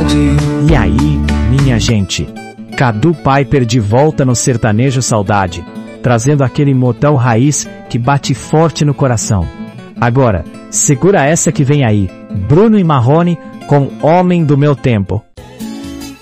E aí, minha gente? Cadu Piper de volta no Sertanejo Saudade, trazendo aquele modão raiz que bate forte no coração. Agora, segura essa que vem aí, Bruno e Marrone com Homem do Meu Tempo.